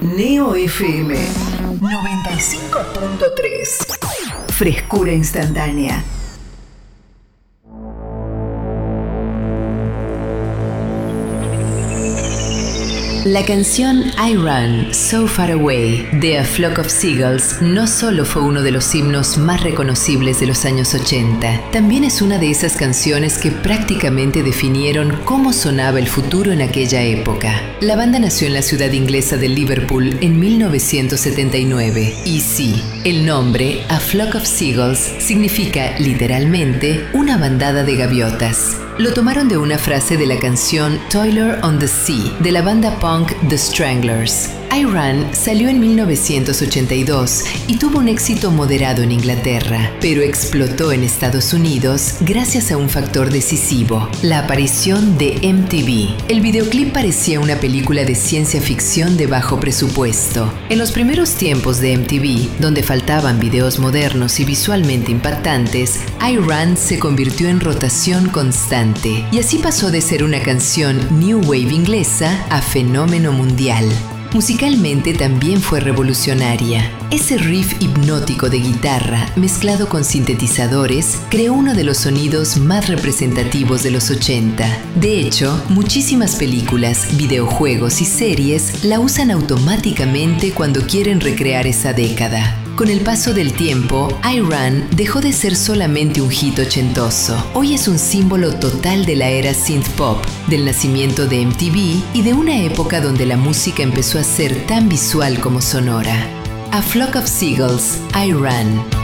Neo FM 95.3. Frescura instantánea. La canción I Run, So Far Away de A Flock of Seagulls no solo fue uno de los himnos más reconocibles de los años 80, también es una de esas canciones que prácticamente definieron cómo sonaba el futuro en aquella época. La banda nació en la ciudad inglesa de Liverpool en 1979 y sí, el nombre A Flock of Seagulls significa literalmente una bandada de gaviotas. Lo tomaron de una frase de la canción Toiler on the Sea de la banda punk The Stranglers. I Run salió en 1982 y tuvo un éxito moderado en Inglaterra, pero explotó en Estados Unidos gracias a un factor decisivo, la aparición de MTV. El videoclip parecía una película de ciencia ficción de bajo presupuesto. En los primeros tiempos de MTV, donde faltaban videos modernos y visualmente impactantes, I Run se convirtió en rotación constante y así pasó de ser una canción New Wave inglesa a fenómeno mundial. Musicalmente también fue revolucionaria. Ese riff hipnótico de guitarra mezclado con sintetizadores creó uno de los sonidos más representativos de los 80. De hecho, muchísimas películas, videojuegos y series la usan automáticamente cuando quieren recrear esa década. Con el paso del tiempo, I Run dejó de ser solamente un hit ochentoso. Hoy es un símbolo total de la era synth pop, del nacimiento de MTV y de una época donde la música empezó a ser tan visual como sonora. A Flock of Seagulls, I Run.